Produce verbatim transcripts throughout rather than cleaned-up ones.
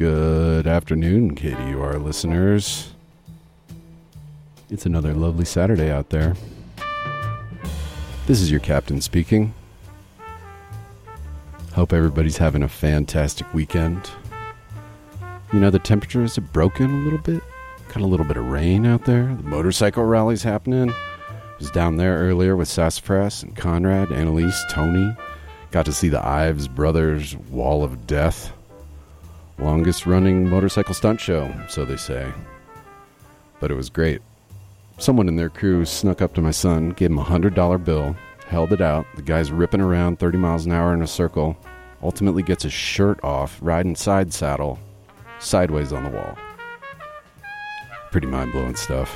Good afternoon, K D U R listeners. It's another lovely Saturday out there. This is your captain speaking. Hope everybody's having a fantastic weekend. You know, the temperatures have broken a little bit. Got a little bit of rain out there. The motorcycle rally's happening. I was down there earlier with Sassafras and Conrad, Annalise, Tony. Got to see the Ives Brothers Wall of Death. Longest running motorcycle stunt show, so they say. But it was great. Someone in their crew snuck up to my son, gave him a one hundred dollar bill, held it out. The guy's ripping around thirty miles an hour in a circle, ultimately gets his shirt off, riding side saddle, sideways on the wall. Pretty mind-blowing stuff.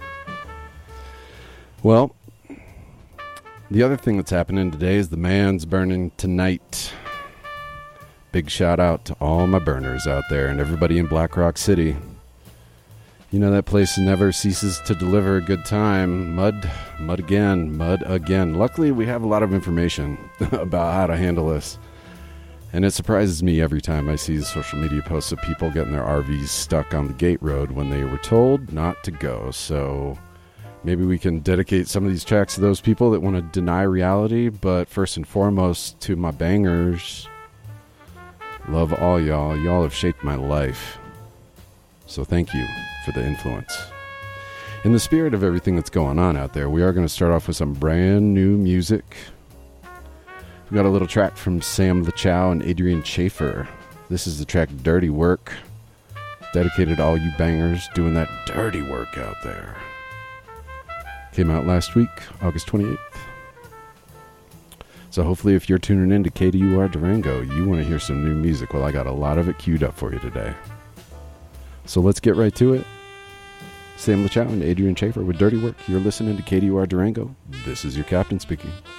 Well, the other thing that's happening today is the man's burning tonight. Big shout out to all my burners out there and everybody in Black Rock City. You know, that place never ceases to deliver a good time. Mud, mud again, mud again. Luckily, we have a lot of information about how to handle this. And it surprises me every time I see social media posts of people getting their R Vs stuck on the gate road when they were told not to go. So maybe we can dedicate some of these tracks to those people that want to deny reality. But first and foremost, to my bangers, love all y'all. Y'all have shaped my life. So thank you for the influence. In the spirit of everything that's going on out there, we are going to start off with some brand new music. We got a little track from Sam LaChow and Adrian Schaefer. This is the track Dirty Work. Dedicated to all you bangers doing that dirty work out there. Came out last week, August twenty-eighth. So hopefully if you're tuning in to K D U R Durango, you want to hear some new music. Well, I got a lot of it queued up for you today. So let's get right to it. Sam LaChow and Adrian Schaefer with Dirty Work. You're listening to K D U R Durango. This is your captain speaking.